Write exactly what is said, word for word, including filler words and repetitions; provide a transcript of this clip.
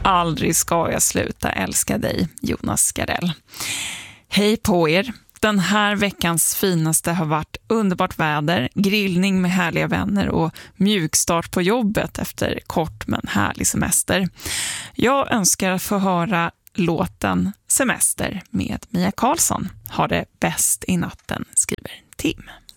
aldrig ska jag sluta älska dig, Jonas Gardell. Hej på er! Den här veckans finaste har varit underbart väder, grillning med härliga vänner och mjukstart på jobbet efter kort men härlig semester. Jag önskar få höra låten Semester med Mia Karlsson. Ha det bäst i natten, skriver Tim.